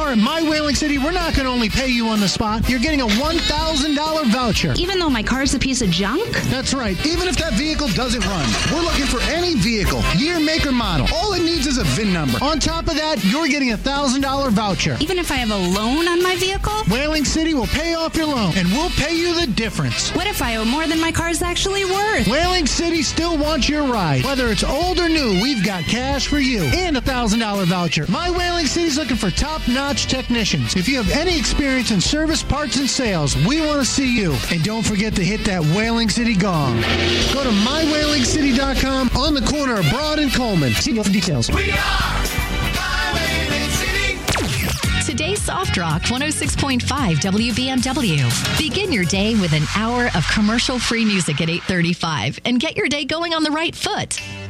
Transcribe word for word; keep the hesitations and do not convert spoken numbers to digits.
car at My Whaling City, we're not going to only pay you on the spot. You're getting a one thousand dollars voucher. Even though my car's a piece of junk? That's right. Even if that vehicle doesn't run, we're looking for any vehicle, year, make, or model. All it needs is a V I N number. On top of that, you're getting a one thousand dollars voucher. Even if I have a loan on my vehicle? Whaling City will pay off your loan, and we'll pay you the difference. What if I owe more than my car's actually worth? Whaling City still wants your ride. Whether it's old or new, we've got cash for you and a one thousand dollars voucher. My Whaling City's looking for top-notch technicians. If you have any experience in service, parts, and sales, we want to see you. And don't forget to hit that Whaling City gong. Go to my whaling city dot com on the corner of Broad and Coleman. See you for details. We are My Whaling City. Today's Soft Rock one oh six point five W B M W. Begin your day with an hour of commercial-free music at eight thirty-five and get your day going on the right foot.